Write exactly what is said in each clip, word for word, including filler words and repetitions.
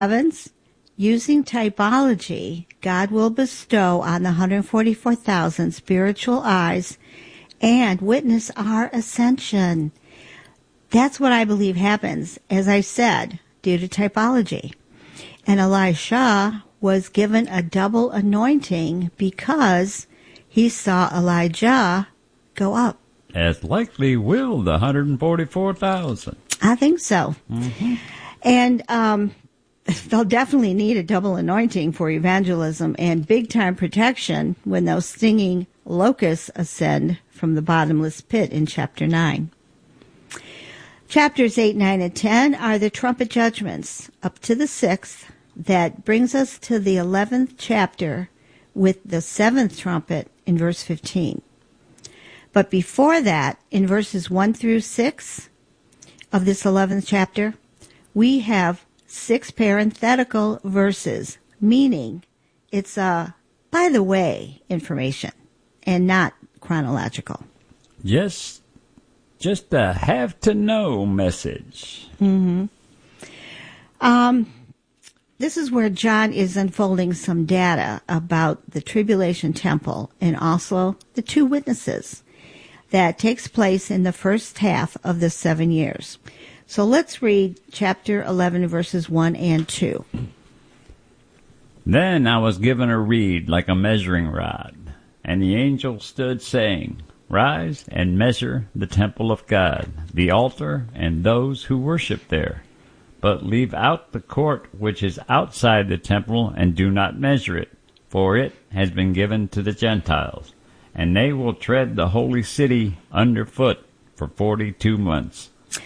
Heavens, using typology, God will bestow on the one hundred forty-four thousand spiritual eyes and witness our ascension. That's what I believe happens, as I said, due to typology. And Elisha was given a double anointing because he saw Elijah go up. As likely will the one hundred forty-four thousand. I think so. Mm-hmm. And um, they'll definitely need a double anointing for evangelism and big-time protection when those stinging locusts ascend from the bottomless pit in chapter nine. Chapters eight, nine, and ten are the trumpet judgments up to the sixth. That brings us to the eleventh chapter with the seventh trumpet in verse fifteen. But before that, in verses one through six of this eleventh chapter, we have six parenthetical verses, meaning it's a by the way information and not chronological. Yes, just a have to know message. Mm-hmm. Um, this is where John is unfolding some data about the tribulation temple and also the two witnesses that takes place in the first half of the seven years. So let's read chapter eleven, verses one and two. Then I was given a reed like a measuring rod, and the angel stood saying, Rise and measure the temple of God, the altar, and those who worship there. But leave out the court which is outside the temple, and do not measure it, for it has been given to the Gentiles, and they will tread the holy city underfoot for forty-two months.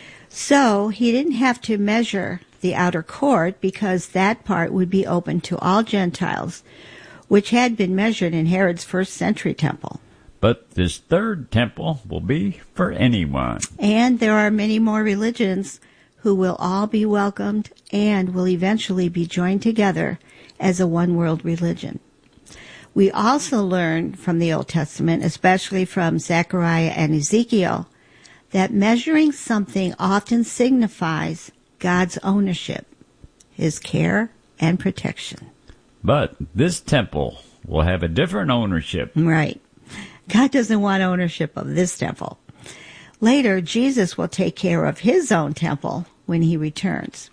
So he didn't have to measure the outer court because that part would be open to all Gentiles, which had been measured in Herod's first century temple. But this third temple will be for anyone. And there are many more religions who will all be welcomed and will eventually be joined together as a one-world religion. We also learn from the Old Testament, especially from Zechariah and Ezekiel, that measuring something often signifies God's ownership, his care and protection. But this temple will have a different ownership. Right. God doesn't want ownership of this temple. Later, Jesus will take care of his own temple when he returns.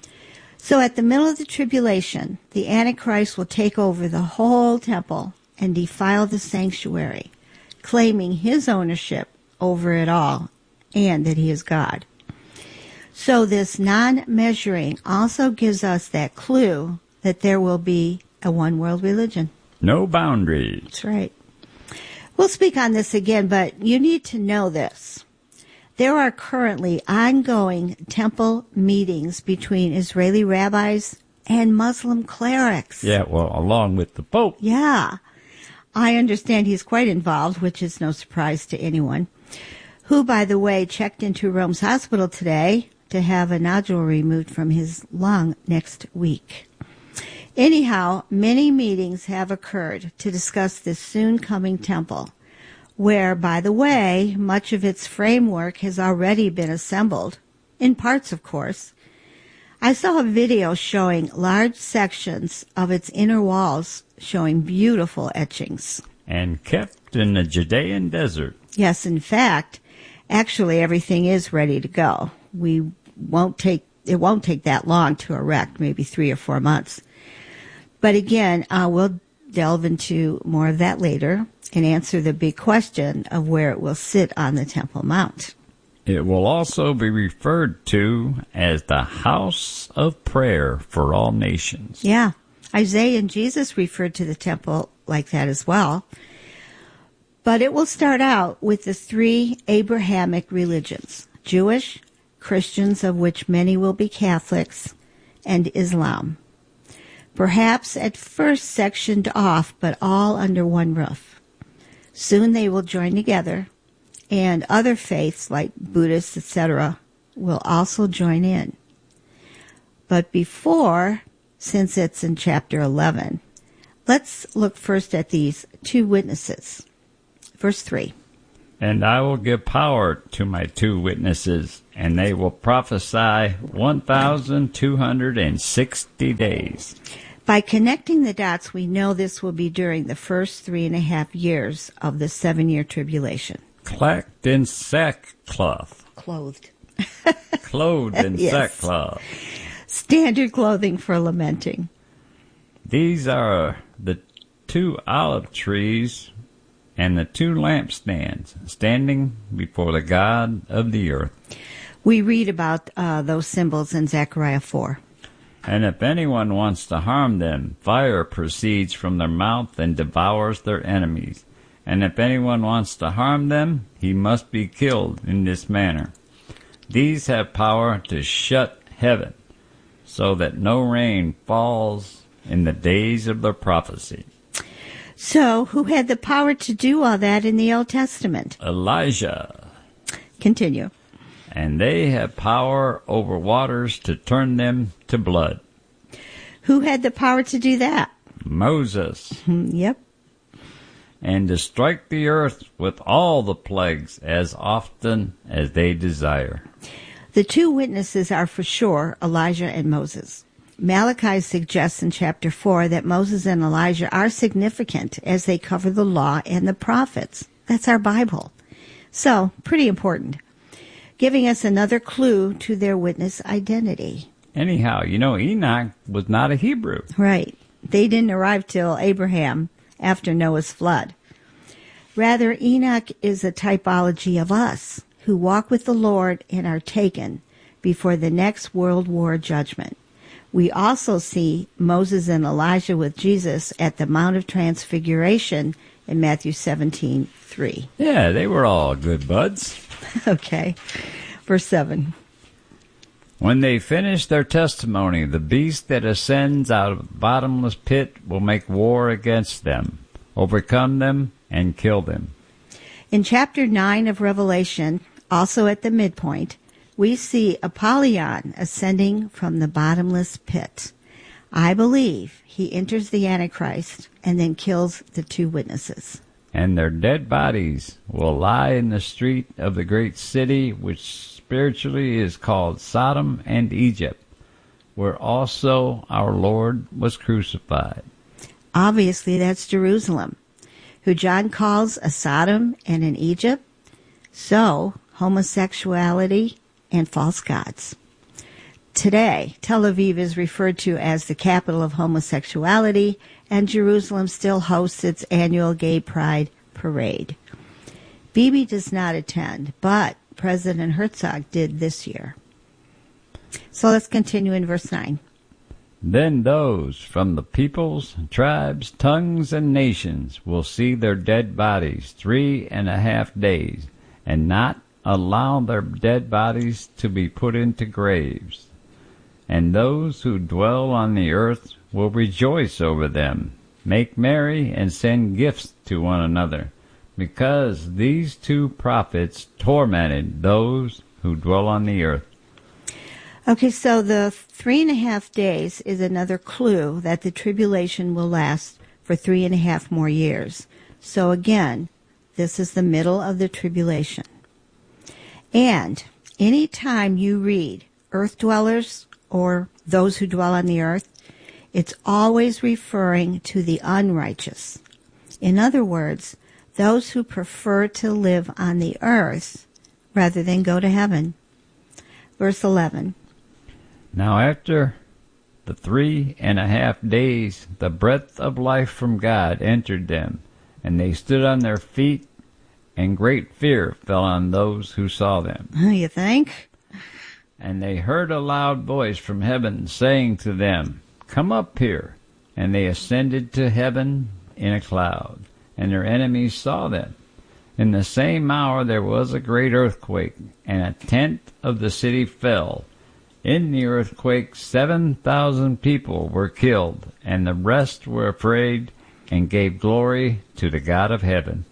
So at the middle of the tribulation, the Antichrist will take over the whole temple and defile the sanctuary, claiming his ownership over it all and that he is God. So this non-measuring also gives us that clue that there will be a one-world religion. No boundaries. That's right. We'll speak on this again, but you need to know this. There are currently ongoing temple meetings between Israeli rabbis and Muslim clerics. Yeah, well, along with the Pope. Yeah. I understand he's quite involved, which is no surprise to anyone, who, by the way, checked into Rome's hospital today to have a nodule removed from his lung next week. Anyhow, many meetings have occurred to discuss this soon-coming temple, where, by the way, much of its framework has already been assembled, in parts, of course. I saw a video showing large sections of its inner walls showing beautiful etchings. And kept in the Judean desert. Yes, in fact, actually everything is ready to go. We won't take, it won't take that long to erect, maybe three or four months. But again, uh, we'll delve into more of that later and answer the big question of where it will sit on the Temple Mount. It will also be referred to as the house of prayer for all nations. Yeah. Isaiah and Jesus referred to the temple like that as well. But it will start out with the three Abrahamic religions, Jewish, Christians, of which many will be Catholics, and Islam. Perhaps at first sectioned off, but all under one roof. Soon they will join together, and other faiths like Buddhists, et cetera, will also join in. But before, since it's in chapter eleven, let's look first at these two witnesses. Verse three. And I will give power to my two witnesses, and they will prophesy one thousand two hundred sixty days. By connecting the dots, we know this will be during the first three and a half years of the seven-year tribulation. Clacked in sackcloth. Clothed. Clothed in Yes. sackcloth. Standard clothing for lamenting. These are the two olive trees and the two lampstands standing before the God of the earth. We read about uh, those symbols in Zechariah four. And if anyone wants to harm them, fire proceeds from their mouth and devours their enemies. And if anyone wants to harm them, he must be killed in this manner. These have power to shut heaven, so that no rain falls in the days of their prophecy. So, who had the power to do all that in the Old Testament? Elijah. Continue. And they have power over waters to turn them to blood. Who had the power to do that? Moses. Hmm, Yep. And to strike the earth with all the plagues as often as they desire. The two witnesses are for sure Elijah and Moses. Malachi suggests in chapter four that Moses and Elijah are significant as they cover the law and the prophets. That's our Bible. So, pretty important. Giving us another clue to their witness identity. Anyhow, you know, Enoch was not a Hebrew. Right. They didn't arrive till Abraham after Noah's flood. Rather, Enoch is a typology of us who walk with the Lord and are taken before the next world war judgment. We also see Moses and Elijah with Jesus at the Mount of Transfiguration in Matthew seventeen three. Yeah, they were all good buds. Okay. Verse seven. When they finish their testimony, the beast that ascends out of the bottomless pit will make war against them, overcome them, and kill them. In chapter nine of Revelation, also at the midpoint, we see Apollyon ascending from the bottomless pit. I believe he enters the Antichrist and then kills the two witnesses. And their dead bodies will lie in the street of the great city, which spiritually is called Sodom and Egypt, where also our Lord was crucified. Obviously, that's Jerusalem, who John calls a Sodom and an Egypt. So, homosexuality and false gods. Today, Tel Aviv is referred to as the capital of homosexuality, and Jerusalem still hosts its annual Gay Pride Parade. Bibi does not attend, but President Herzog did this year. So let's continue in verse nine. Then those from the peoples, tribes, tongues, and nations will see their dead bodies three and a half days, and not allow their dead bodies to be put into graves. And those who dwell on the earth will rejoice over them, make merry, and send gifts to one another, because these two prophets tormented those who dwell on the earth. Okay, so the three and a half days is another clue that the tribulation will last for three and a half more years. So again, this is the middle of the tribulation. And any time you read earth dwellers or those who dwell on the earth, it's always referring to the unrighteous. In other words, those who prefer to live on the earth rather than go to heaven. Verse eleven. Now after the three and a half days, the breath of life from God entered them, and they stood on their feet, and great fear fell on those who saw them. You think? And they heard a loud voice from heaven saying to them, Come up here. And they ascended to heaven in a cloud, and their enemies saw them. In the same hour there was a great earthquake, and a tenth of the city fell. In the earthquake seven thousand people were killed, and the rest were afraid and gave glory to the God of heaven.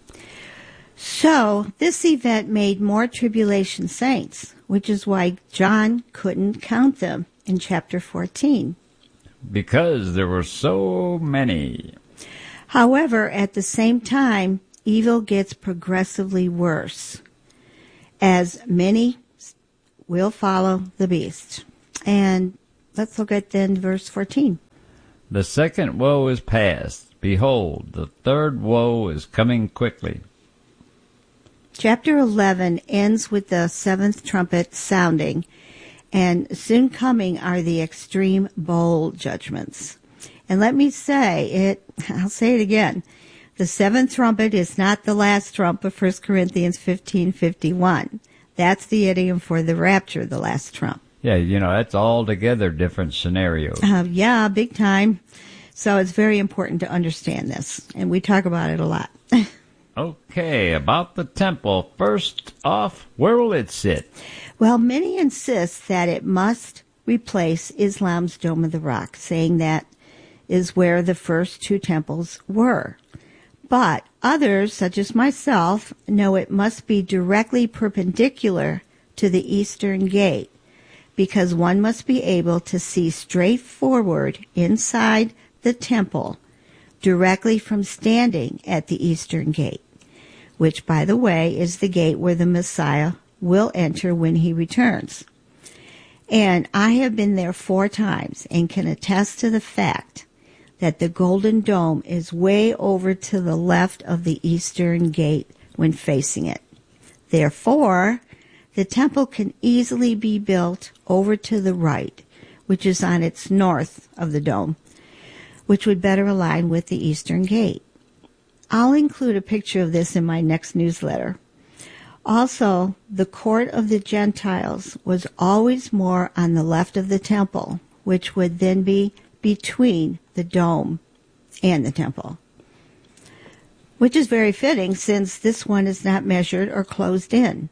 So, this event made more tribulation saints, which is why John couldn't count them in chapter fourteen. Because there were so many. However, at the same time, evil gets progressively worse, as many will follow the beast. And let's look at then verse fourteen. The second woe is past. Behold, the third woe is coming quickly. Chapter eleven ends with the seventh trumpet sounding, and soon coming are the extreme bowl judgments. And let me say it, I'll say it again. The seventh trumpet is not the last trump of First Corinthians fifteen fifty-one. That's the idiom for the rapture, the last trump. Yeah, you know, that's altogether different scenarios. Uh, yeah, big time. So it's very important to understand this, and we talk about it a lot. Okay, about the temple. First off, where will it sit? Well, many insist that it must replace Islam's Dome of the Rock, saying that is where the first two temples were. But others, such as myself, know it must be directly perpendicular to the eastern gate, because one must be able to see straight forward inside the temple directly from standing at the eastern gate, which, by the way, is the gate where the Messiah will enter when he returns. And I have been there four times and can attest to the fact that the Golden Dome is way over to the left of the eastern gate when facing it. Therefore, the temple can easily be built over to the right, which is on its north of the dome, which would better align with the eastern gate. I'll include a picture of this in my next newsletter. Also, the court of the Gentiles was always more on the left of the temple, which would then be between the dome and the temple, which is very fitting since this one is not measured or closed in.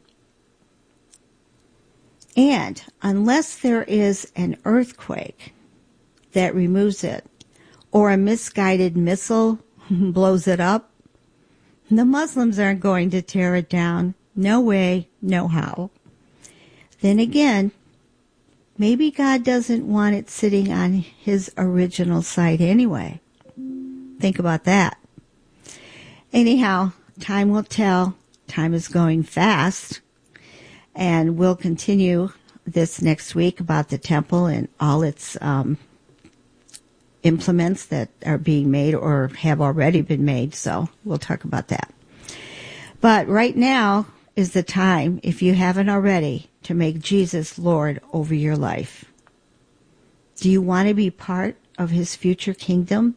And unless there is an earthquake that removes it, or a misguided missile blows it up, the Muslims aren't going to tear it down. No way, no how. Then again, maybe God doesn't want it sitting on his original site anyway. Think about that. Anyhow, time will tell. Time is going fast. And we'll continue this next week about the temple and all its um, implements that are being made or have already been made. So we'll talk about that. But right now is the time, if you haven't already, to make Jesus Lord over your life. Do you want to be part of his future kingdom?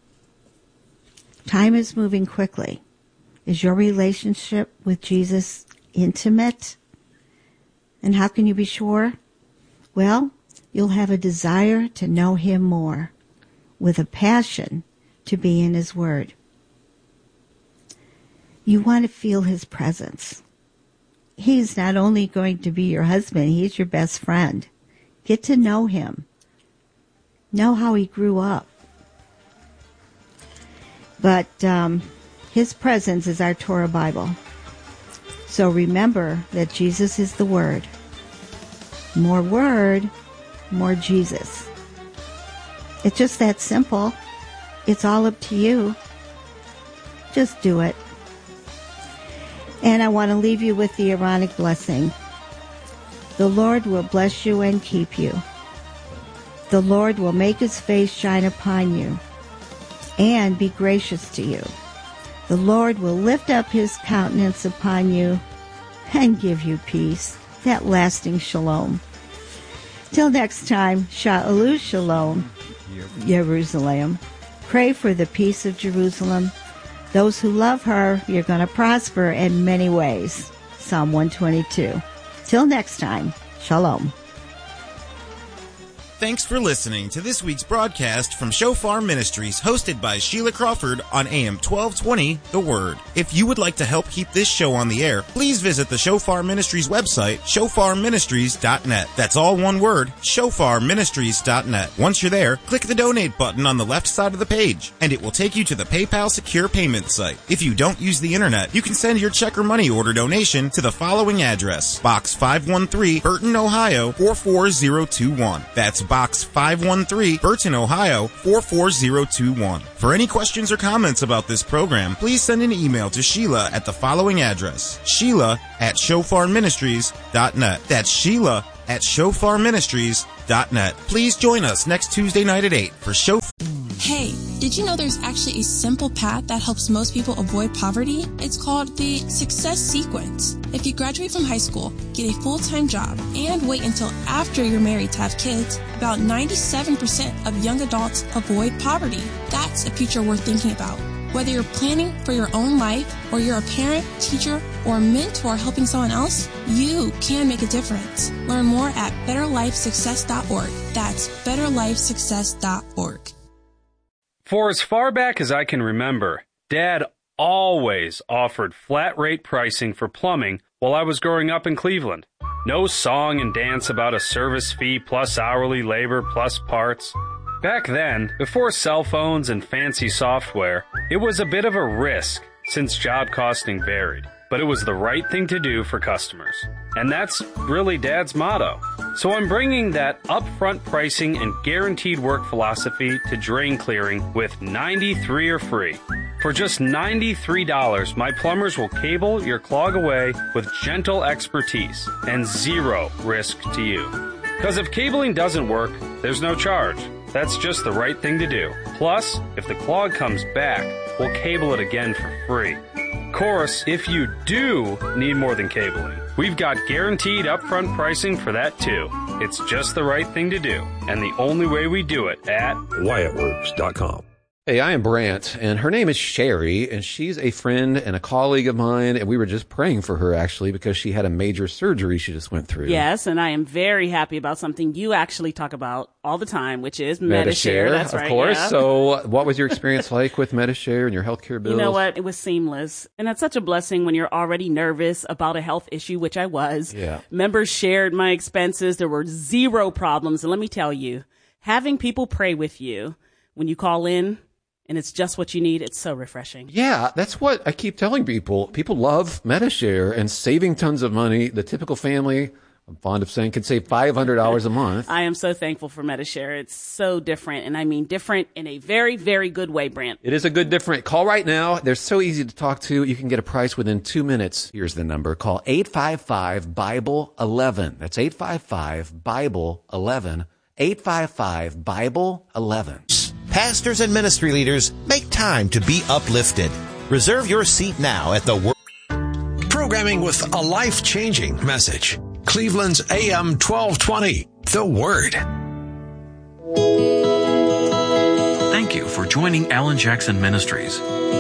Time is moving quickly. Is your relationship with Jesus intimate? And how can you be sure? Well, you'll have a desire to know him more, with a passion to be in his word. You want to feel his presence. He's not only going to be your husband, he's your best friend. Get to know him. Know how he grew up. But um, his presence is our Torah Bible. So remember that Jesus is the Word. More Word, more Jesus. It's just that simple. It's all up to you. Just do it. And I want to leave you with the Aaronic blessing. The Lord will bless you and keep you. The Lord will make his face shine upon you and be gracious to you. The Lord will lift up his countenance upon you and give you peace, that lasting shalom. Till next time, Sha'alu Shalom, Jerusalem. Pray for the peace of Jerusalem. Those who love her, you're going to prosper in many ways. Psalm one twenty-two. Till next time, Shalom. Thanks for listening to this week's broadcast from Shofar Ministries, hosted by Sheila Crawford on A M twelve twenty, The Word. If you would like to help keep this show on the air, please visit the Shofar Ministries website, shofar ministries dot net. That's all one word, shofar ministries dot net. Once you're there, click the donate button on the left side of the page, and it will take you to the PayPal secure payment site. If you don't use the internet, you can send your check or money order donation to the following address: Box five one three, Burton, Ohio four four zero two one. That's Box five one three, Burton, Ohio, four four zero two one. For any questions or comments about this program, please send an email to Sheila at the following address, Sheila at shofar ministries dot net. That's Sheila at shofar ministries dot net. Please join us next Tuesday night at eight for Shofar. Hey, did you know there's actually a simple path that helps most people avoid poverty? It's called the Success Sequence. If you graduate from high school, get a full-time job, and wait until after you're married to have kids, about ninety-seven percent of young adults avoid poverty. That's a future worth thinking about. Whether you're planning for your own life, or you're a parent, teacher, or mentor helping someone else, you can make a difference. Learn more at better life success dot org. That's better life success dot org. For as far back as I can remember, Dad always offered flat rate pricing for plumbing while I was growing up in Cleveland. No song and dance about a service fee plus hourly labor plus parts. Back then, before cell phones and fancy software, it was a bit of a risk since job costing varied, but it was the right thing to do for customers. And that's really Dad's motto. So I'm bringing that upfront pricing and guaranteed work philosophy to drain clearing with ninety-three or free. For just ninety-three dollars, my plumbers will cable your clog away with gentle expertise and zero risk to you. Because if cabling doesn't work, there's no charge. That's just the right thing to do. Plus, if the clog comes back, we'll cable it again for free. Of course, if you do need more than cabling, we've got guaranteed upfront pricing for that too. It's just the right thing to do, and the only way we do it at Wyatt Works dot com. Hey, I am Brant, and her name is Sherry, and she's a friend and a colleague of mine, and we were just praying for her, actually, because she had a major surgery she just went through. Yes, and I am very happy about something you actually talk about all the time, which is Medi-Share. That's right, of course. Yeah. So what was your experience like with Medi-Share and your healthcare bills? You know what? It was seamless, and that's such a blessing when you're already nervous about a health issue, which I was. Yeah. Members shared my expenses. There were zero problems, and let me tell you, having people pray with you when you call in, and it's just what you need. It's so refreshing. Yeah, that's what I keep telling people. People love Medi-Share and saving tons of money. The typical family, I'm fond of saying, can save five hundred dollars a month. I am so thankful for Medi-Share. It's so different, and I mean different in a very, very good way, Brant. It is a good different. Call right now. They're so easy to talk to. You can get a price within two minutes. Here's the number. Call eight five five, Bible eleven. That's eight five five, Bible eleven. eight five five, Bible eleven. Pastors and ministry leaders, make time to be uplifted. Reserve your seat now at the Word. Programming with a life-changing message. Cleveland's A M twelve twenty, The Word. Thank you for joining Alan Jackson Ministries.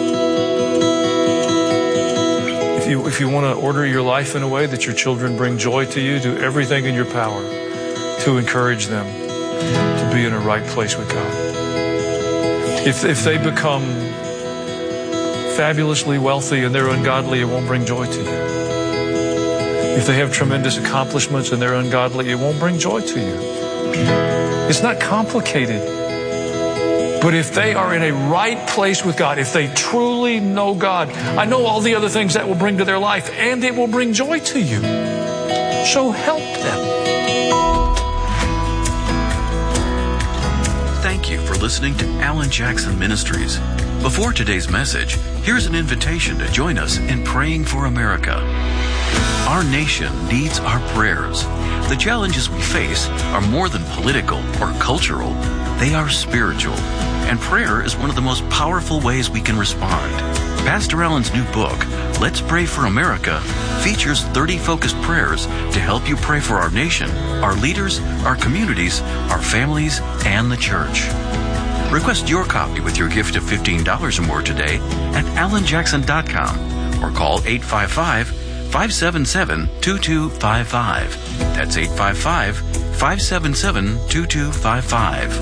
If you, if you want to order your life in a way that your children bring joy to you, do everything in your power to encourage them to be in a right place with God. If if they become fabulously wealthy and they're ungodly, it won't bring joy to you. If they have tremendous accomplishments and they're ungodly, it won't bring joy to you. It's not complicated. But if they are in a right place with God, if they truly know God, I know all the other things that will bring to their life, and it will bring joy to you. So help them. Thank you for listening to Alan Jackson Ministries. Before today's message, here's an invitation to join us in praying for America. Our nation needs our prayers. The challenges we face are more than political or cultural. They are spiritual. And prayer is one of the most powerful ways we can respond. Pastor Allen's new book, Let's Pray for America, features thirty focused prayers to help you pray for our nation, our leaders, our communities, our families, and the church. Request your copy with your gift of fifteen dollars or more today at alan jackson dot com or call eight five five, five seven seven, two two five five. That's eight five five, five seven seven, two two five five.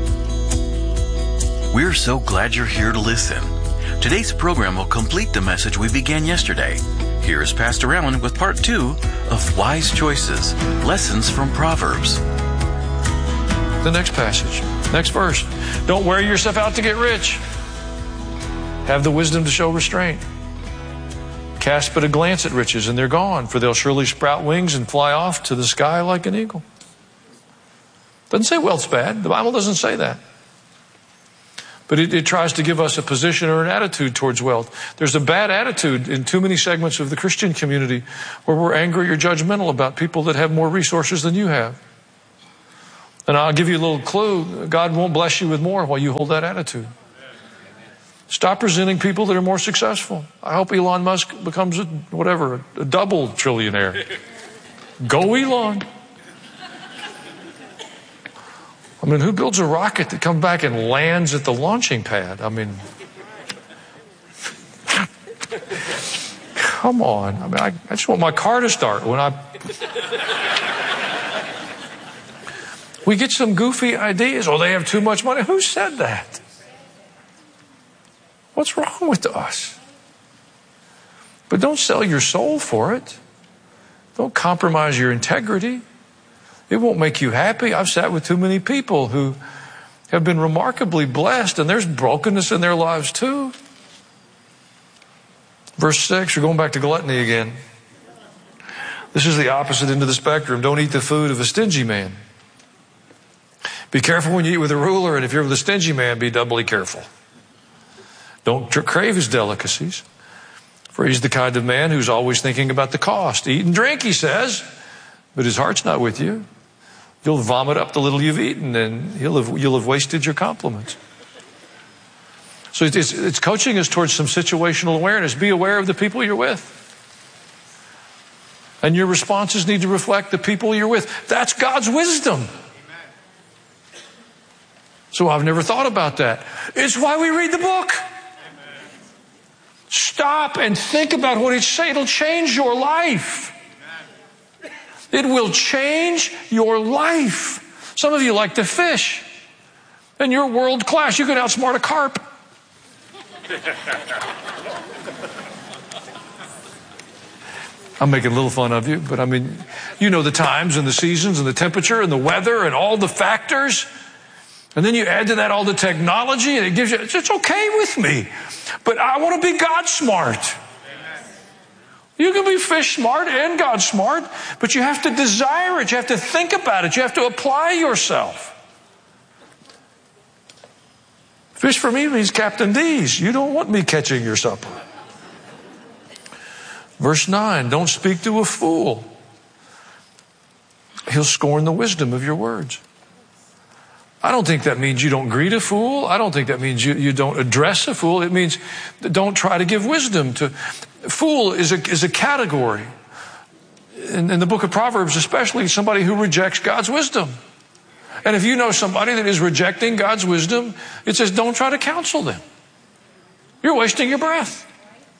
We're so glad you're here to listen. Today's program will complete the message we began yesterday. Here's Pastor Allen with part two of Wise Choices, Lessons from Proverbs. The next passage, next verse. Don't wear yourself out to get rich. Have the wisdom to show restraint. Cast but a glance at riches, and they're gone, for they'll surely sprout wings and fly off to the sky like an eagle. Doesn't say wealth's bad. The Bible doesn't say that. But it, it tries to give us a position or an attitude towards wealth. There's a bad attitude in too many segments of the Christian community where we're angry or judgmental about people that have more resources than you have. And I'll give you a little clue. God won't bless you with more while you hold that attitude. Stop resenting people that are more successful. I hope Elon Musk becomes a, whatever, a double trillionaire. Go Elon. I mean, who builds a rocket that comes back and lands at the launching pad? I mean, come on. I mean, I, I just want my car to start when I... We get some goofy ideas. Oh, they have too much money. Who said that? What's wrong with us? But don't sell your soul for it. Don't compromise your integrity. It won't make you happy. I've sat with too many people who have been remarkably blessed, and there's brokenness in their lives too. Verse six, we're going back to gluttony again. This is the opposite end of the spectrum. Don't eat the food of a stingy man. Be careful when you eat with a ruler, and if you're with a stingy man, be doubly careful. Don't crave his delicacies, for he's the kind of man who's always thinking about the cost. Eat and drink, he says, but his heart's not with you. You'll vomit up the little you've eaten, and you'll have, you'll have wasted your compliments. So it's, it's coaching us towards some situational awareness. Be aware of the people you're with. And your responses need to reflect the people you're with. That's God's wisdom. So I've never thought about that. It's why we read the book. Stop and think about what it's saying. It'll change your life. It will change your life. Some of you like to fish, and you're world class. You could outsmart a carp. I'm making a little fun of you, but I mean, you know the times and the seasons and the temperature and the weather and all the factors. And then you add to that all the technology, and it gives you, it's okay with me. But I want to be God smart. You can be fish smart and God smart, but you have to desire it. You have to think about it. You have to apply yourself. Fish for me means Captain D's. You don't want me catching your supper. Verse nine, don't speak to a fool. He'll scorn the wisdom of your words. I don't think that means you don't greet a fool. I don't think that means you, you don't address a fool. It means don't try to give wisdom to... Fool is a, is a category. In, in the book of Proverbs, especially somebody who rejects God's wisdom. And if you know somebody that is rejecting God's wisdom, it says don't try to counsel them. You're wasting your breath.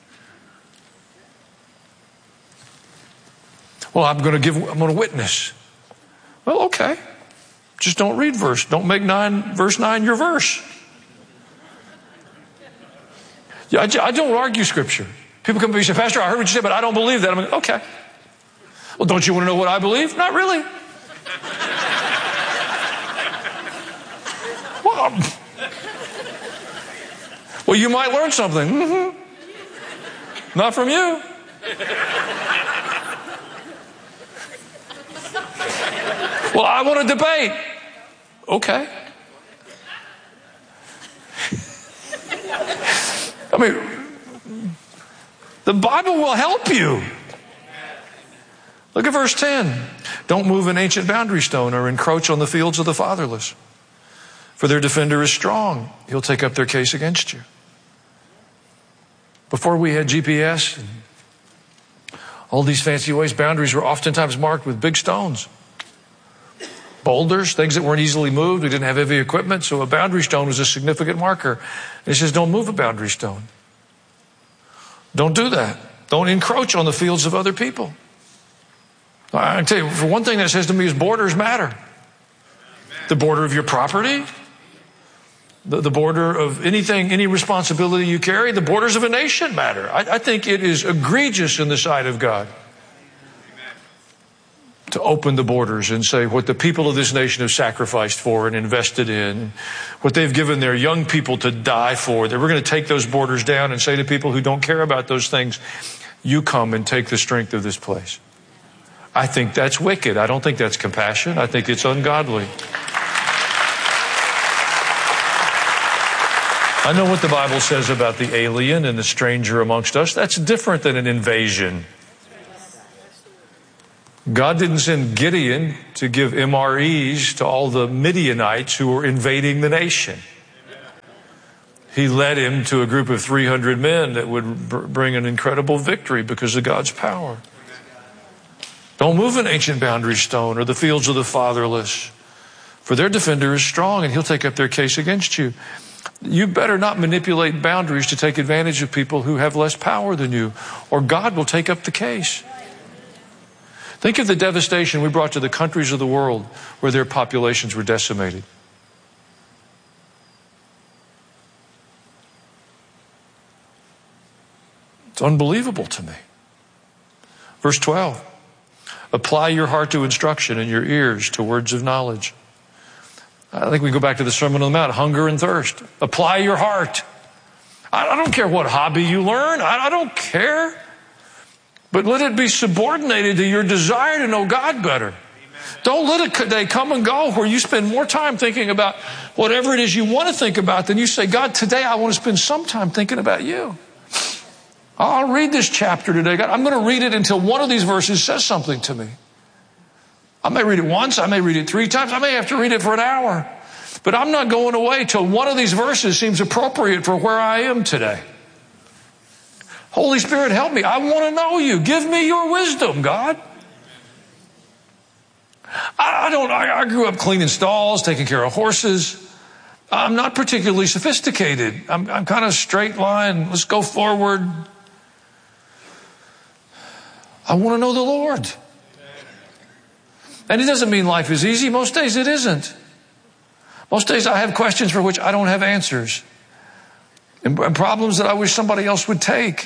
Well, I'm going to give, I'm going to witness. Well, okay. Just don't read verse. Don't make nine, verse nine your verse. Yeah, I, I don't argue scripture. People come to me and say, Pastor, I heard what you said, but I don't believe that. I'm like, okay. Well, don't you want to know what I believe? Not really. Well, well, you might learn something. Mm-hmm. Not from you. Well, I want to debate. Okay. I mean, the Bible will help you. Look at verse ten. Don't move an ancient boundary stone or encroach on the fields of the fatherless. For their defender is strong. He'll take up their case against you. Before we had G P S and all these fancy ways, boundaries were oftentimes marked with big stones. Boulders, things that weren't easily moved. We didn't have heavy equipment, so a boundary stone was a significant marker. And he says, don't move a boundary stone. Don't do that. Don't encroach on the fields of other people. I can tell you, for one thing that says to me is borders matter. The border of your property, the, the border of anything, any responsibility you carry, the borders of a nation matter. I, I think it is egregious in the sight of God to open the borders and say what the people of this nation have sacrificed for and invested in, what they've given their young people to die for, that we're going to take those borders down and say to people who don't care about those things, you come and take the strength of this place. I think that's wicked. I don't think that's compassion. I think it's ungodly. I know what the Bible says about the alien and the stranger amongst us. That's different than an invasion. God didn't send Gideon to give M R Es to all the Midianites who were invading the nation. He led him to a group of three hundred men that would br- bring an incredible victory because of God's power. Don't move an ancient boundary stone or the fields of the fatherless, for their defender is strong and he'll take up their case against you. You better not manipulate boundaries to take advantage of people who have less power than you, or God will take up the case. Think of the devastation we brought to the countries of the world where their populations were decimated. It's unbelievable to me. Verse twelve, apply your heart to instruction and your ears to words of knowledge. I think we go back to the Sermon on the Mount, hunger and thirst. Apply your heart. I don't care what hobby you learn. I don't care. But let it be subordinated to your desire to know God better. Amen. Don't let a day come and go where you spend more time thinking about whatever it is you want to think about than you say, God, today I want to spend some time thinking about you. I'll read this chapter today. God, I'm going to read it until one of these verses says something to me. I may read it once. I may read it three times. I may have to read it for an hour. But I'm not going away till one of these verses seems appropriate for where I am today. Holy Spirit, help me. I want to know you. Give me your wisdom, God. I don't, I grew up cleaning stalls, taking care of horses. I'm not particularly sophisticated. I'm, I'm kind of straight line. Let's go forward. I want to know the Lord. And it doesn't mean life is easy. Most days it isn't. Most days I have questions for which I don't have answers. And problems that I wish somebody else would take.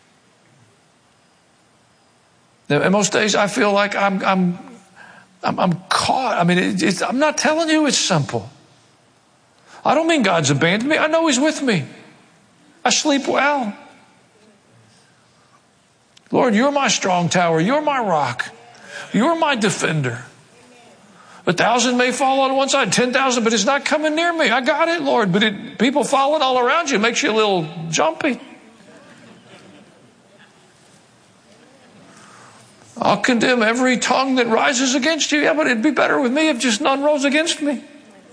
And most days I feel like I'm I'm I'm, I'm caught. I mean, it, it's, I'm not telling you it's simple. I don't mean God's abandoned me. I know He's with me. I sleep well. Lord, you're my strong tower. You're my rock. You're my defender. A thousand may fall on one side, ten thousand, but it's not coming near me. I got it, Lord. But it, people falling all around you makes you a little jumpy. I'll condemn every tongue that rises against you. Yeah, but it'd be better with me if just none rose against me.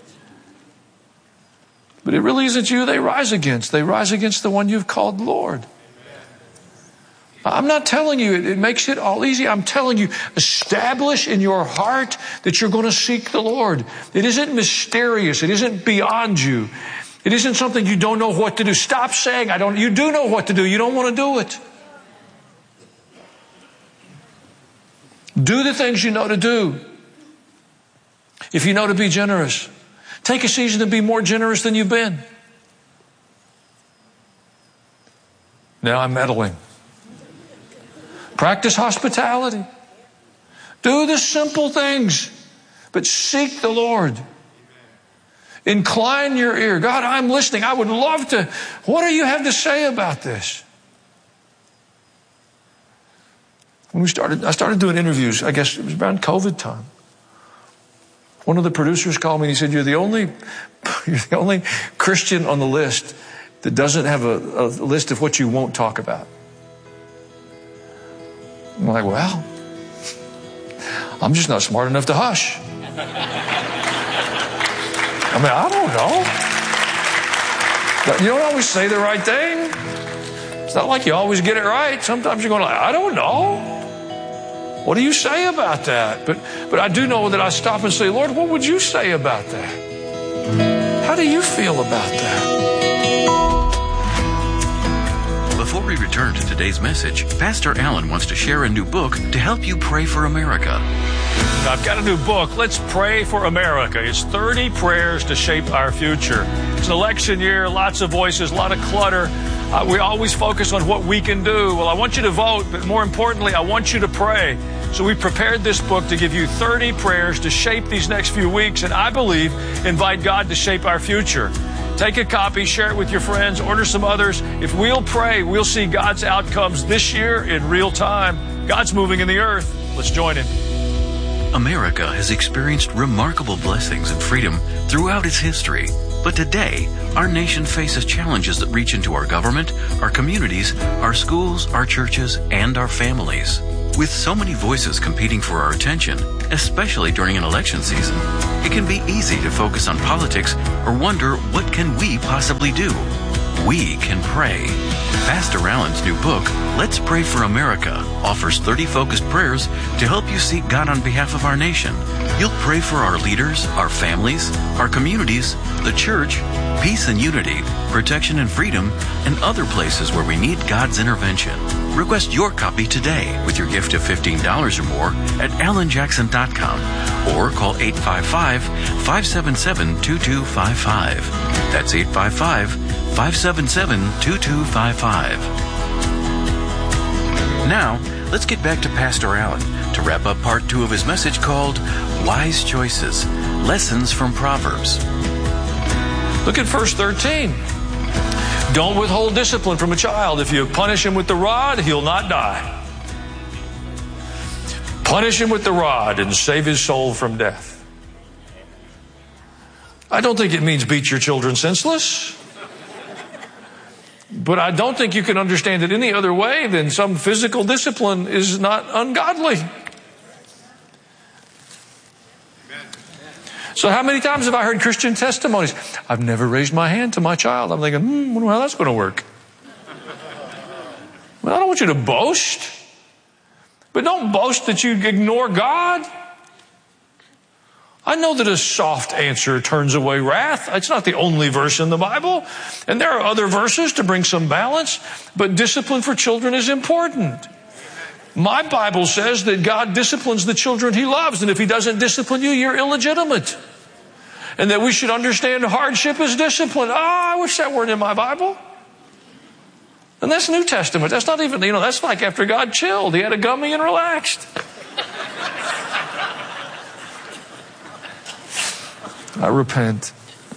But it really isn't you they rise against. They rise against the one you've called Lord. I'm not telling you it, it makes it all easy. I'm telling you, establish in your heart that you're going to seek the Lord. It isn't mysterious. It isn't beyond you. It isn't something you don't know what to do. Stop saying, I don't, you do know what to do. You don't want to do it. Do the things you know to do. If you know to be generous, take a season to be more generous than you've been. Now I'm meddling. Practice hospitality. Do the simple things, but seek the Lord. Incline your ear. God, I'm listening. I would love to. What do you have to say about this? When we started, I started doing interviews. I guess it was around COVID time. One of the producers called me and he said, "You're the only, you're the only Christian on the list that doesn't have a, a list of what you won't talk about." I'm like, well, I'm just not smart enough to hush. I mean, I don't know. You don't always say the right thing. It's not like you always get it right. Sometimes you're going like, I don't know. What do you say about that? But but I do know that I stop and say, Lord, what would you say about that? How do you feel about that? Before we return to today's message, Pastor Allen wants to share a new book to help you pray for America. I've got a new book, Let's Pray for America. It's thirty prayers to shape our future. It's an election year, lots of voices, a lot of clutter. Uh, we always focus on what we can do. Well, I want you to vote, but more importantly, I want you to pray. So we prepared this book to give you thirty prayers to shape these next few weeks, and I believe invite God to shape our future. Take a copy, share it with your friends, order some others. If we'll pray, we'll see God's outcomes this year in real time. God's moving in the earth. Let's join Him. America has experienced remarkable blessings and freedom throughout its history. But today, our nation faces challenges that reach into our government, our communities, our schools, our churches, and our families. With so many voices competing for our attention, especially during an election season, it can be easy to focus on politics or wonder, what can we possibly do? We can pray. Pastor Allen's new book, Let's Pray for America, offers thirty focused prayers to help you seek God on behalf of our nation. You'll pray for our leaders, our families, our communities, the church, peace and unity, protection and freedom, and other places where we need God's intervention. Request your copy today with your gift of fifteen dollars or more at alan jackson dot com or call eight five five, five seven seven, two two five five. That's eight five five, five seven seven, two two five five. Now, let's get back to Pastor Allen to wrap up part two of his message called Wise Choices, Lessons from Proverbs. Look at verse thirteen. Don't withhold discipline from a child. If you punish him with the rod, he'll not die. Punish him with the rod and save his soul from death. I don't think it means beat your children senseless. But I don't think you can understand it any other way than some physical discipline is not ungodly. So how many times have I heard Christian testimonies? I've never raised my hand to my child. I'm thinking, hmm, I wonder how that's going to work. Well, I don't want you to boast. But don't boast that you ignore God. I know that a soft answer turns away wrath. It's not the only verse in the Bible. And there are other verses to bring some balance. But discipline for children is important. My Bible says that God disciplines the children He loves. And if He doesn't discipline you, you're illegitimate. And that we should understand hardship as discipline. Oh, I wish that weren't in my Bible. And that's New Testament. That's not even, you know, that's like after God chilled. He had a gummy and relaxed. I repent.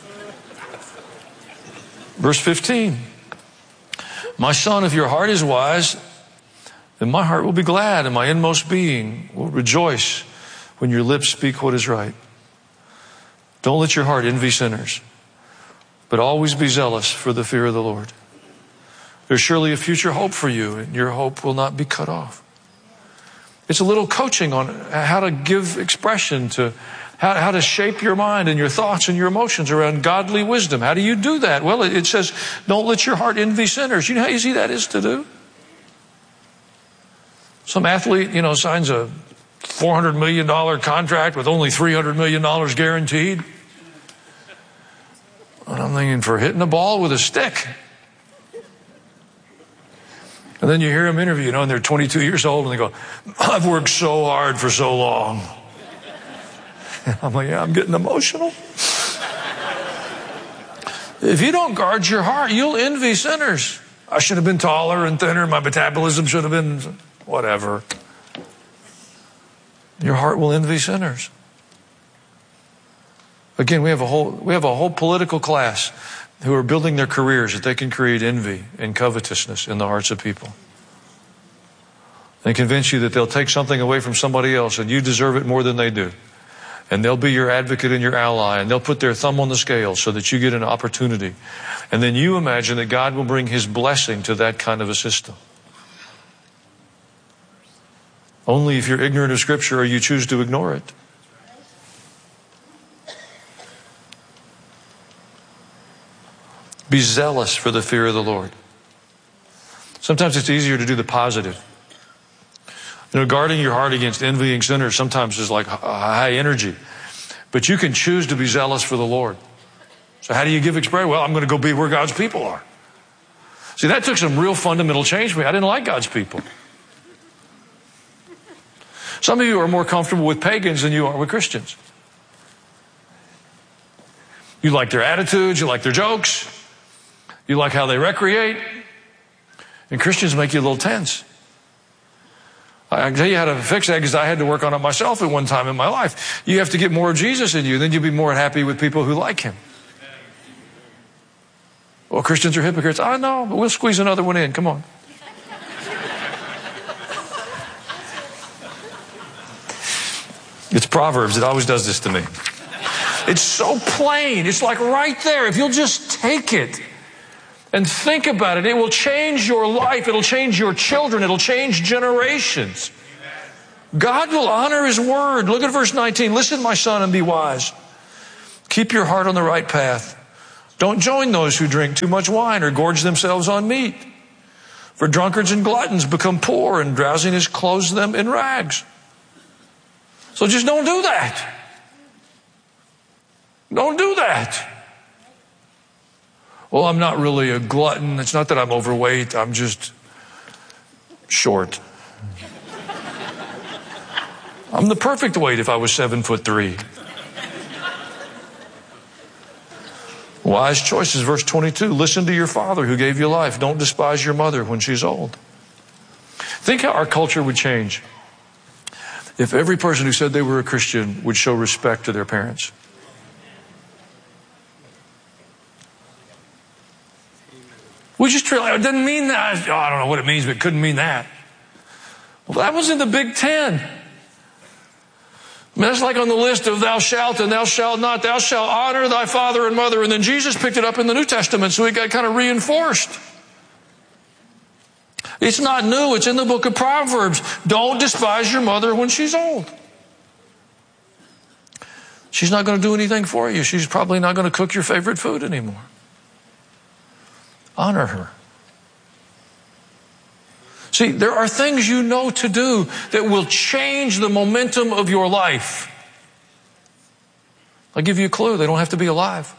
Verse fifteen. My son, if your heart is wise, then my heart will be glad, and my inmost being will rejoice when your lips speak what is right. Don't let your heart envy sinners, but always be zealous for the fear of the Lord. There's surely a future hope for you, and your hope will not be cut off. It's a little coaching on how to give expression to how, how to shape your mind and your thoughts and your emotions around godly wisdom. How do you do that? Well, it says, don't let your heart envy sinners. You know how easy that is to do? Some athlete, you know, signs a four hundred million dollars contract with only three hundred million dollars guaranteed. And I'm thinking, for hitting a ball with a stick. And then you hear them interview, you know, and they're twenty-two years old, and they go, I've worked so hard for so long. And I'm like, yeah, I'm getting emotional. If you don't guard your heart, you'll envy sinners. I should have been taller and thinner. My metabolism should have been whatever. Your heart will envy sinners. Again, we have a whole, we have a whole political class who are building their careers that they can create envy and covetousness in the hearts of people. They convince you that they'll take something away from somebody else and you deserve it more than they do. And they'll be your advocate and your ally, and they'll put their thumb on the scale so that you get an opportunity. And then you imagine that God will bring His blessing to that kind of a system. Only if you're ignorant of Scripture or you choose to ignore it. Be zealous for the fear of the Lord. Sometimes it's easier to do the positive. You know, guarding your heart against envying sinners sometimes is like high energy. But you can choose to be zealous for the Lord. So how do you give expression? Well, I'm going to go be where God's people are. See, that took some real fundamental change for me. I didn't like God's people. Some of you are more comfortable with pagans than you are with Christians. You like their attitudes, you like their jokes, you like how they recreate, and Christians make you a little tense. I can tell you how to fix that because I had to work on it myself at one time in my life. You have to get more of Jesus in you, then you'll be more happy with people who like Him. Well, Christians are hypocrites. I know, but we'll squeeze another one in. Come on. It's Proverbs. It always does this to me. It's so plain. It's like right there. If you'll just take it and think about it, it will change your life. It'll change your children. It'll change generations. God will honor His word. Look at verse nineteen. Listen, my son, and be wise. Keep your heart on the right path. Don't join those who drink too much wine or gorge themselves on meat. For drunkards and gluttons become poor, and drowsiness clothes them in rags. So just don't do that. Don't do that. Well, I'm not really a glutton. It's not that I'm overweight. I'm just short. I'm the perfect weight if I was seven foot three. Wise choices, verse twenty-two. Listen to your father who gave you life. Don't despise your mother when she's old. Think how our culture would change if every person who said they were a Christian would show respect to their parents. We just really, it doesn't mean that. Oh, I don't know what it means, but it couldn't mean that. Well, that was in the Big Ten. I mean, that's like on the list of thou shalt and thou shalt not. Thou shalt honor thy father and mother. And then Jesus picked it up in the New Testament, so it got kind of reinforced. It's not new. It's in the book of Proverbs. Don't despise your mother when she's old. She's not going to do anything for you. She's probably not going to cook your favorite food anymore. Honor her. See, there are things you know to do that will change the momentum of your life. I'll give you a clue. They don't have to be alive.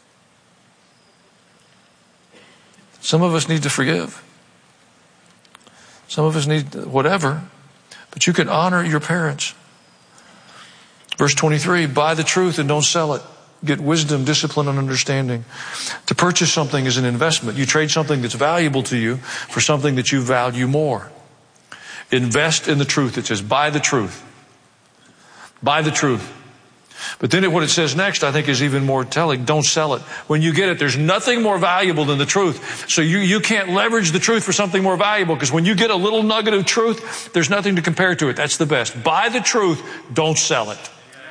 Some of us need to forgive. Some of us need whatever. But you can honor your parents. Verse twenty-three, buy the truth and don't sell it. Get wisdom, discipline, and understanding. To purchase something is an investment. You trade something that's valuable to you for something that you value more. Invest in the truth. It says, buy the truth. Buy the truth. But then what it says next, I think, is even more telling. Don't sell it. When you get it, there's nothing more valuable than the truth. So you, you can't leverage the truth for something more valuable, because when you get a little nugget of truth, there's nothing to compare to it. That's the best. Buy the truth. Don't sell it.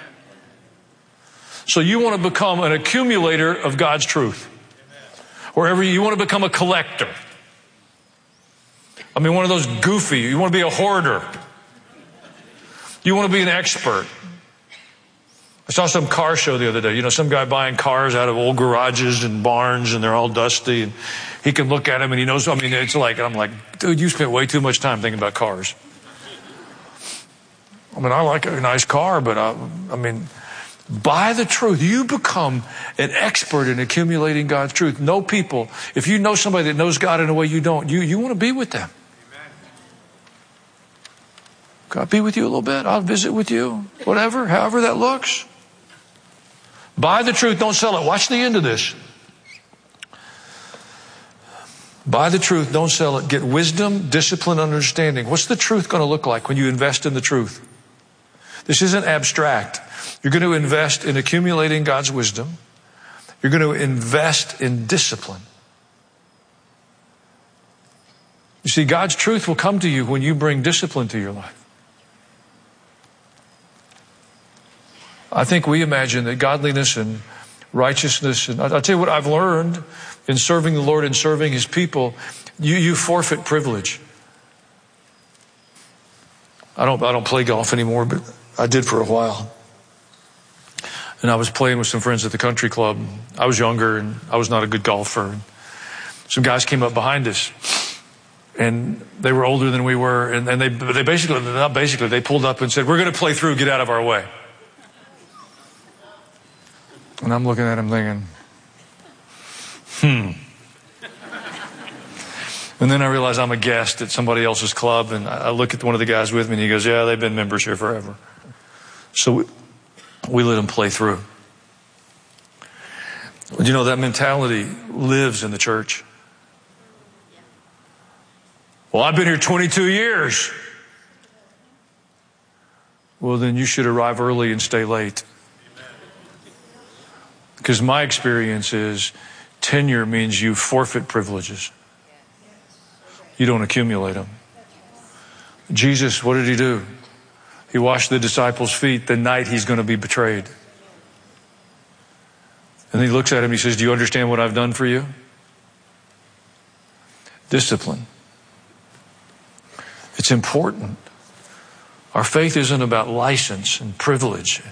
So you want to become an accumulator of God's truth. Wherever you want to become a collector. I mean, one of those goofy, you want to be a hoarder. You want to be an expert. I saw some car show the other day. You know, some guy buying cars out of old garages and barns, and they're all dusty, and he can look at them and he knows, I mean, it's like, I'm like, dude, you spent way too much time thinking about cars. I mean, I like a nice car, but I, I mean, buy the truth. You become an expert in accumulating God's truth. Know people. If you know somebody that knows God in a way you don't, you, you want to be with them. God be with you a little bit. I'll visit with you. Whatever, however that looks. Buy the truth, don't sell it. Watch the end of this. Buy the truth, don't sell it. Get wisdom, discipline, understanding. What's the truth going to look like when you invest in the truth? This isn't abstract. You're going to invest in accumulating God's wisdom. You're going to invest in discipline. You see, God's truth will come to you when you bring discipline to your life. I think we imagine that godliness and righteousness, and I'll tell you what I've learned in serving the Lord and serving His people, you, you forfeit privilege. I don't, I don't play golf anymore, but I did for a while. And I was playing with some friends at the country club. I was younger and I was not a good golfer. Some guys came up behind us, and they were older than we were. And, and they, they basically, not basically, they pulled up and said, "We're going to play through, get out of our way." And I'm looking at him thinking, hmm. And then I realize I'm a guest at somebody else's club, and I look at one of the guys with me, and he goes, "Yeah, they've been members here forever." So we, we let them play through. But you know, that mentality lives in the church. Well, I've been here twenty-two years. Well, then you should arrive early and stay late. Because my experience is tenure means you forfeit privileges. You don't accumulate them. Jesus, what did He do? He washed the disciples' feet the night He's going to be betrayed. And then he looks at him and he says, do you understand what I've done for you? Discipline. It's important. Our faith isn't about license and privilege.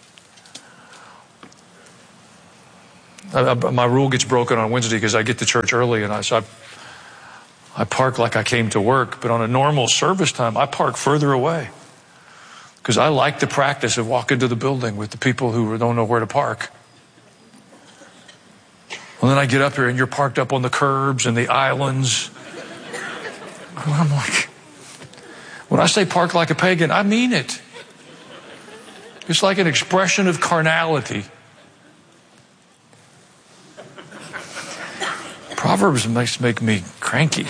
I, I, my rule gets broken on Wednesday because I get to church early, and I, so I, I park like I came to work. But on a normal service time, I park further away because I like the practice of walking to the building with the people who don't know where to park. Well, then I get up here and you're parked up on the curbs and the islands. I'm like, when I say park like a pagan, I mean it. It's like an expression of carnality. Proverbs makes make me cranky.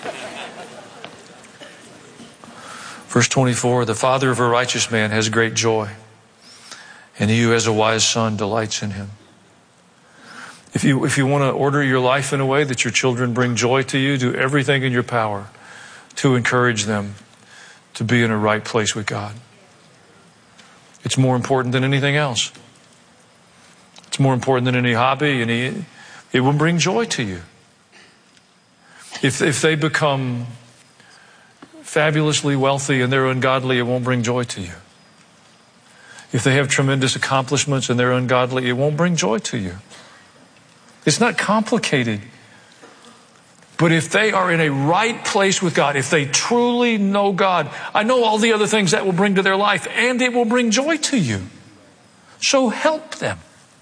Verse twenty-four, the father of a righteous man has great joy, and he who has a wise son delights in him. If you, if you want to order your life in a way that your children bring joy to you, do everything in your power to encourage them to be in a right place with God. It's more important than anything else. It's more important than any hobby. Any, it will bring joy to you. If, if they become fabulously wealthy and they're ungodly, it won't bring joy to you. If they have tremendous accomplishments and they're ungodly, it won't bring joy to you. It's not complicated. But if they are in a right place with God, if they truly know God, I know all the other things that will bring to their life, and it will bring joy to you. So help them.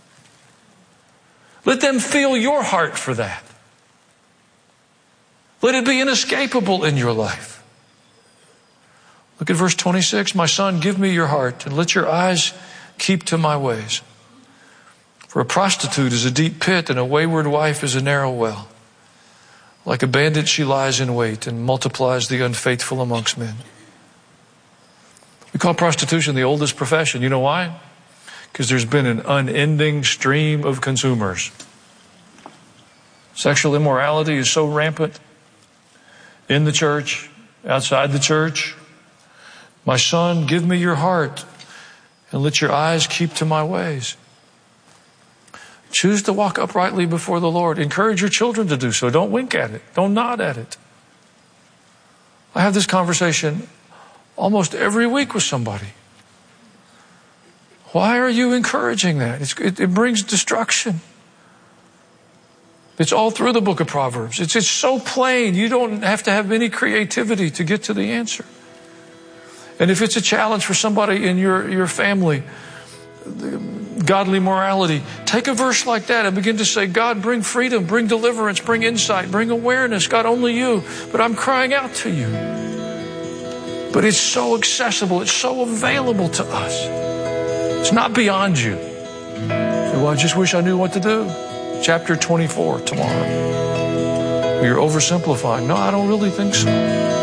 Let them feel your heart for that. Let it be inescapable in your life. Look at verse twenty-six. My son, give me your heart, and let your eyes keep to my ways. For a prostitute is a deep pit, and a wayward wife is a narrow well. Like a bandit she lies in wait and multiplies the unfaithful amongst men. We call prostitution the oldest profession. You know why? Because there's been an unending stream of consumers. Sexual immorality is so rampant in the church, outside the church. My son, give me your heart and let your eyes keep to my ways. Choose to walk uprightly before the Lord. Encourage your children to do so. Don't wink at it. Don't nod at it. I have this conversation almost every week with somebody. Why are you encouraging that? It's, it, it brings destruction. It's all through the book of Proverbs. It's, it's so plain. You don't have to have any creativity to get to the answer. And if it's a challenge for somebody in your, your family, godly morality, take a verse like that and begin to say, God, bring freedom, bring deliverance, bring insight, bring awareness. God, only you. But I'm crying out to you. But it's so accessible. It's so available to us. It's not beyond you. Well, I just wish I knew what to do. Chapter twenty-four tomorrow. You're oversimplifying. No, I don't really think so.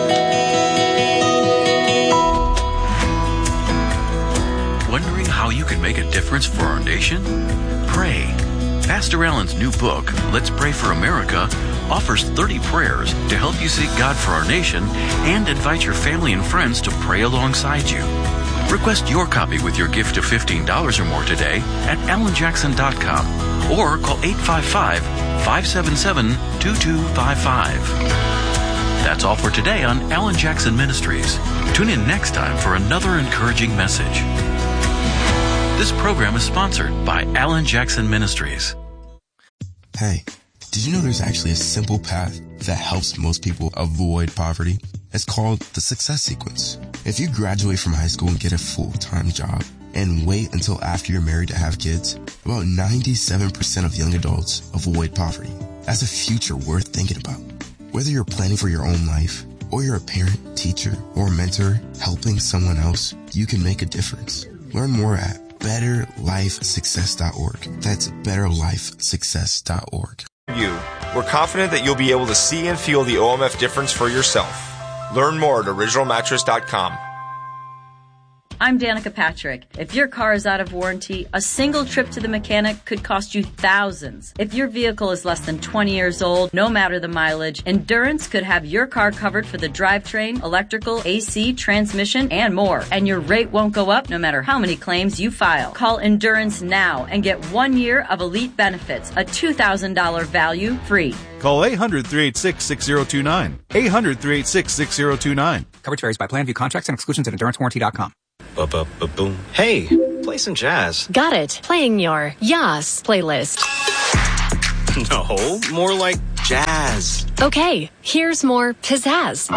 Wondering how you can make a difference for our nation? Pray. Pastor Allen's new book, Let's Pray for America, offers thirty prayers to help you seek God for our nation and invite your family and friends to pray alongside you. Request your copy with your gift of fifteen dollars or more today at alan jackson dot com or call eight five five, five seven seven, two two five five. That's all for today on Alan Jackson Ministries. Tune in next time for another encouraging message. This program is sponsored by Alan Jackson Ministries. Hey, did you know there's actually a simple path that helps most people avoid poverty? It's called the Success Sequence. If you graduate from high school and get a full-time job and wait until after you're married to have kids, about ninety-seven percent of young adults avoid poverty. That's a future worth thinking about. Whether you're planning for your own life or you're a parent, teacher, or mentor helping someone else, you can make a difference. Learn more at better life success dot org. That's better life success dot org. You. We're confident that you'll be able to see and feel the O M F difference for yourself. Learn more at original mattress dot com. I'm Danica Patrick. If your car is out of warranty, a single trip to the mechanic could cost you thousands. If your vehicle is less than twenty years old, no matter the mileage, Endurance could have your car covered for the drivetrain, electrical, A C, transmission, and more. And your rate won't go up no matter how many claims you file. Call Endurance now and get one year of elite benefits, a two thousand dollars value free. Call eight hundred, three eight six, six zero two nine. eight hundred, three eight six, six zero two nine. Coverage varies by plan, view contracts and exclusions at endurance warranty dot com. Ba-ba-ba-boom. Hey, play some jazz. Got it. Playing your Yas playlist. No, more like jazz. Okay, here's more pizzazz.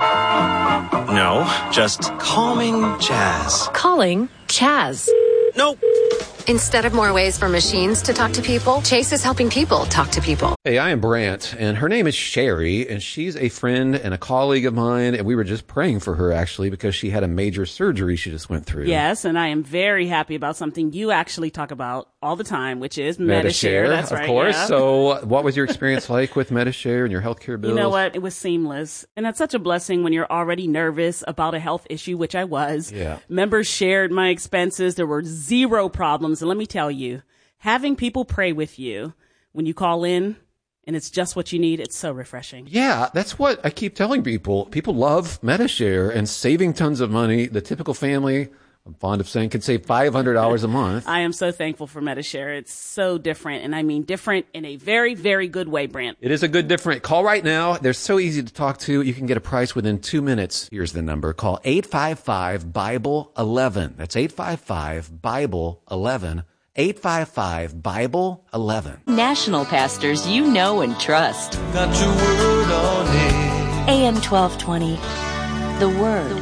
No, just calming jazz. Calling Chaz. Nope. Instead of more ways for machines to talk to people, Chase is helping people talk to people. Hey, I am Brant, and her name is Sherry, and she's a friend and a colleague of mine, and we were just praying for her, actually, because she had a major surgery she just went through. Yes, and I am very happy about something you actually talk about all the time, which is Medi-Share. Medi-Share. That's of right, course. yeah. So what was your experience like with Medi-Share and your healthcare bills? You know what? It was seamless. And that's such a blessing when you're already nervous about a health issue, which I was. Yeah. Members shared my expenses. There were zero problems. And let me tell you, having people pray with you when you call in and it's just what you need, it's so refreshing. Yeah, that's what I keep telling people. People love Medi-Share and saving tons of money. The typical family, I'm fond of saying, can save five hundred dollars a month. I am so thankful for Medi-Share. It's so different. And I mean different in a very, very good way, Brant. It is a good different. Call right now. They're so easy to talk to. You can get a price within two minutes. Here's the number. Call eight five five, Bible eleven. That's eight five five, Bible eleven. eight five five, Bible eleven. National pastors you know and trust. Got your word on it. A M twelve twenty. The Word.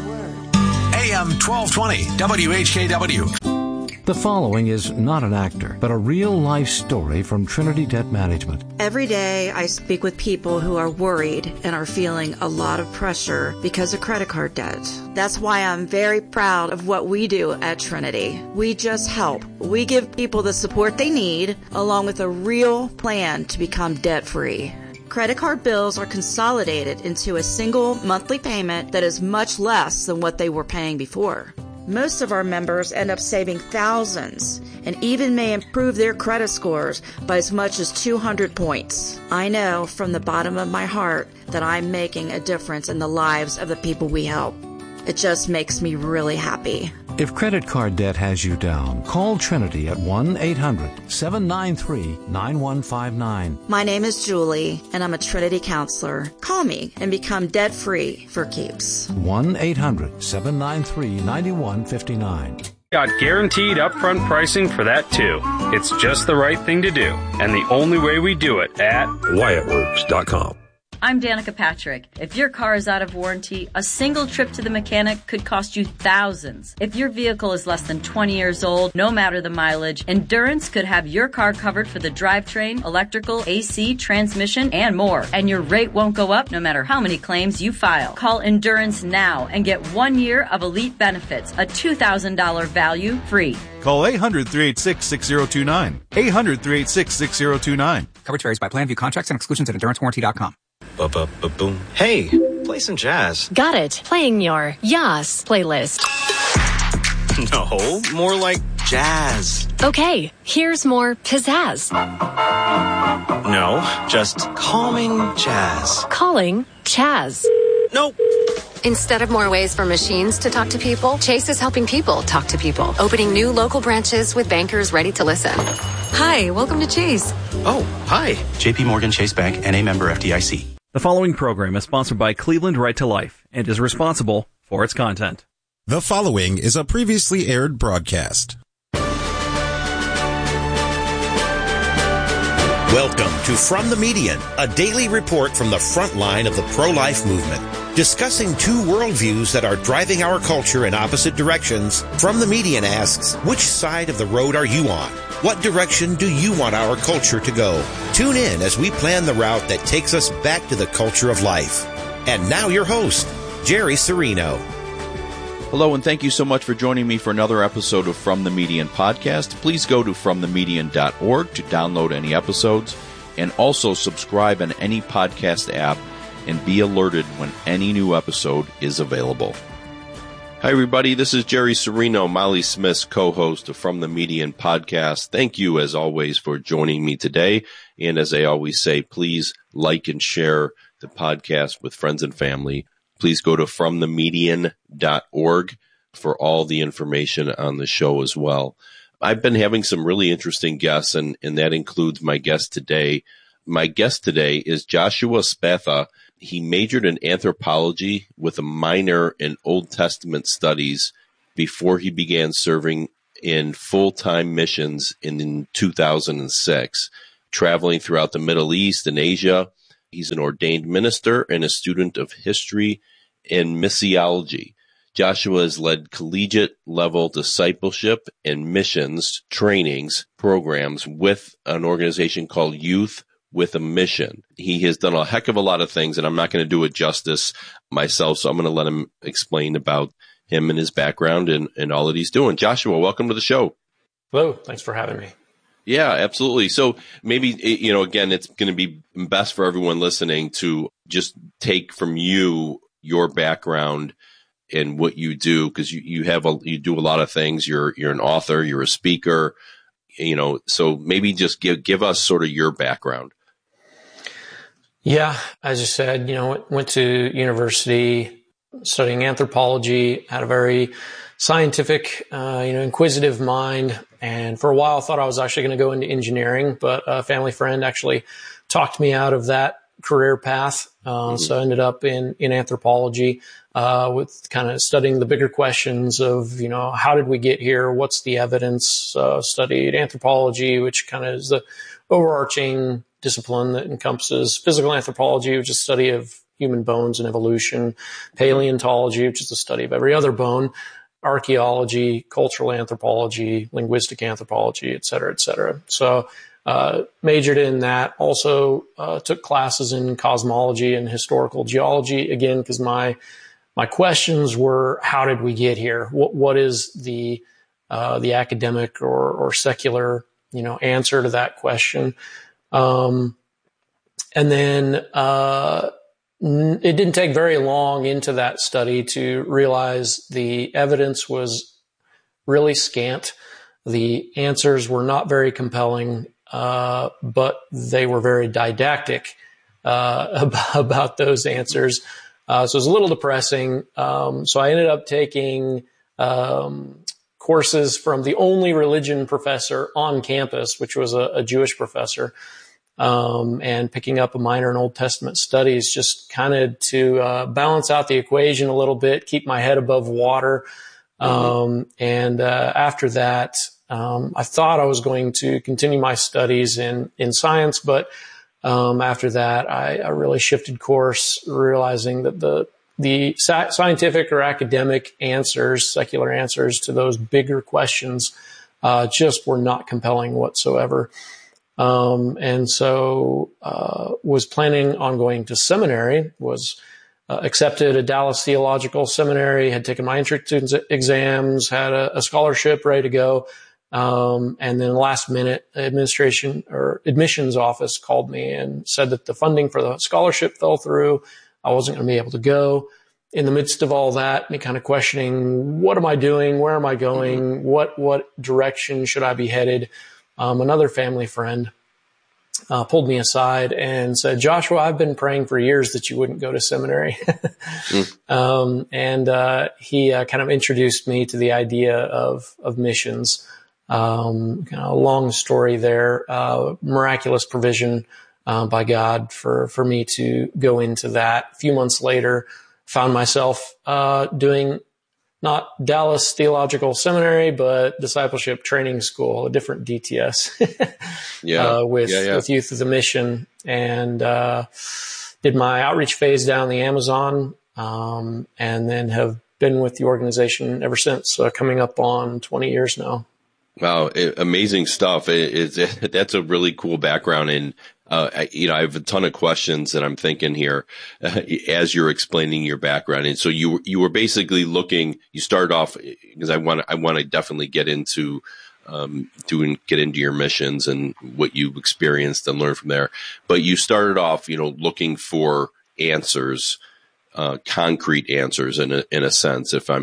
A M twelve twenty, W H K W. The following is not an actor, but a real-life story from Trinity Debt Management. Every day I speak with people who are worried and are feeling a lot of pressure because of credit card debt. That's why I'm very proud of what we do at Trinity. We just help. We give people the support they need, along with a real plan to become debt-free. Credit card bills are consolidated into a single monthly payment that is much less than what they were paying before. Most of our members end up saving thousands and even may improve their credit scores by as much as two hundred points. I know from the bottom of my heart that I'm making a difference in the lives of the people we help. It just makes me really happy. If credit card debt has you down, call Trinity at one eight hundred, seven nine three, nine one five nine. My name is Julie, and I'm a Trinity counselor. Call me and become debt-free for keeps. one eight hundred, seven nine three, nine one five nine. Got guaranteed upfront pricing for that too. It's just the right thing to do, and the only way we do it at Wyatt Works dot com. I'm Danica Patrick. If your car is out of warranty, a single trip to the mechanic could cost you thousands. If your vehicle is less than twenty years old, no matter the mileage, Endurance could have your car covered for the drivetrain, electrical, A C, transmission, and more. And your rate won't go up no matter how many claims you file. Call Endurance now and get one year of elite benefits, a two thousand dollars value free. Call eight hundred, three eight six, six zero two nine. eight hundred, three eight six, six zero two nine. Coverage varies by plan, view contracts and exclusions at endurance warranty dot com. Ba-ba-ba-boom. Hey, play some jazz. Got it. Playing your Yas playlist. No, more like jazz. Okay, here's more pizzazz. No, just calming jazz. Calling Chaz. Nope. Instead of more ways for machines to talk to people, Chase is helping people talk to people. Opening new local branches with bankers ready to listen. Hi, welcome to Chase. Oh, hi. J P Morgan Chase Bank, N A member F D I C. The following program is sponsored by Cleveland Right to Life and is responsible for its content. The following is a previously aired broadcast. Welcome to From the Median, a daily report from the front line of the pro-life movement. Discussing two worldviews that are driving our culture in opposite directions, From the Median asks, which side of the road are you on? What direction do you want our culture to go? Tune in as we plan the route that takes us back to the culture of life. And now your host, Jerry Serino. Hello, and thank you so much for joining me for another episode of From the Median podcast. Please go to from the median dot org to download any episodes, and also subscribe on any podcast app and be alerted when any new episode is available. Hi, everybody. This is Jerry Serino, Molly Smith's co-host of From the Median podcast. Thank you, as always, for joining me today. And as I always say, please like and share the podcast with friends and family. Please go to from the median dot org for all the information on the show as well. I've been having some really interesting guests, and, and that includes my guest today. My guest today is Joshua Spatha. He majored in anthropology with a minor in Old Testament studies before he began serving in full-time missions in two thousand six, traveling throughout the Middle East and Asia. He's an ordained minister and a student of history and missiology. Joshua has led collegiate-level discipleship and missions trainings programs with an organization called Youth with a Mission. He has done a heck of a lot of things, and I'm not going to do it justice myself, so I'm going to let him explain about him and his background and, and all that he's doing. Joshua, welcome to the show. Hello. Thanks for having me. Yeah, absolutely. So maybe, you know, again, it's going to be best for everyone listening to just take from you your background and what you do, because you, you have a, you do a lot of things. You're, you're an author, you're a speaker, you know, so maybe just give, give us sort of your background. Yeah, as you said, you know, went to university studying anthropology, had a very scientific, uh, you know, inquisitive mind. And for a while, I thought I was actually going to go into engineering, but a family friend actually talked me out of that career path. Uh, mm-hmm. So I ended up in, in anthropology, uh, with kind of studying the bigger questions of, you know, how did we get here? What's the evidence? Uh, studied anthropology, which kind of is the overarching discipline that encompasses physical anthropology, which is the study of human bones and evolution, paleontology, which is the study of every other bone, archaeology, cultural anthropology, linguistic anthropology, et cetera, et cetera. So, uh, majored in that. Also, uh, took classes in cosmology and historical geology, again, because my, my questions were, how did we get here? What, what is the, uh, the academic or, or secular, you know, answer to that question? Um, and then, uh, n- it didn't take very long into that study to realize the evidence was really scant. The answers were not very compelling, uh, but they were very didactic, uh, about, about those answers. Uh, so it was a little depressing. Um, so I ended up taking, um, courses from the only religion professor on campus, which was a, a Jewish professor, um, and picking up a minor in Old Testament studies, just kind of to uh, balance out the equation a little bit, keep my head above water. Um, mm-hmm. And uh, after that, um, I thought I was going to continue my studies in in science, but um, after that, I, I really shifted course, realizing that the The scientific or academic answers, secular answers to those bigger questions, uh, just were not compelling whatsoever. Um, and so, uh, was planning on going to seminary, was uh, accepted at Dallas Theological Seminary, had taken my entrance exams, had a, a scholarship ready to go. Um, and then last minute administration or admissions office called me and said that the funding for the scholarship fell through. I wasn't going to be able to go. In the midst of all that, me kind of questioning, what am I doing? Where am I going? Mm-hmm. What, what direction should I be headed? Um, another family friend, uh, pulled me aside and said, Joshua, I've been praying for years that you wouldn't go to seminary. mm. Um, and, uh, he, uh, kind of introduced me to the idea of, of missions. Um, kind of a long story there, uh, miraculous provision, uh, by God for, for me to go into that. A few months later, found myself, uh, doing not Dallas Theological Seminary, but Discipleship Training School, a different D T S, yeah, uh, with, yeah, yeah. with Youth with a Mission, and, uh, did my outreach phase down the Amazon, um, and then have been with the organization ever since, uh, coming up on twenty years now. Wow. It, amazing stuff. It, it, that's a really cool background. And, uh, I, you know, I have a ton of questions that I'm thinking here uh, as you're explaining your background. And so you, you were basically looking, you started off, because I want to, I want to definitely get into, um, doing, get into your missions and what you've experienced and learn from there. But you started off, you know, looking for answers, uh, concrete answers in a, in a sense, if I'm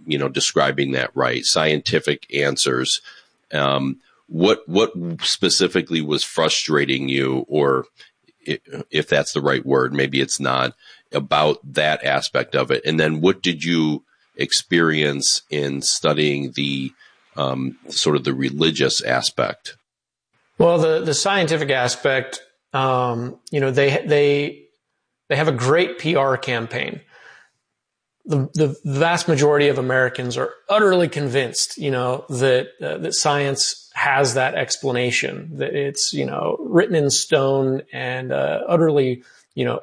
you know, describing that right. Scientific answers. Um, what what specifically was frustrating you, or if that's the right word, maybe it's not, about that aspect of it? And then what did you experience in studying the um, sort of the religious aspect? Well, the, the scientific aspect, um, you know, they, they, they have a great P R campaign. The, the vast majority of Americans are utterly convinced, you know, that, uh, that science has that explanation, that it's, you know, written in stone and, uh, utterly, you know,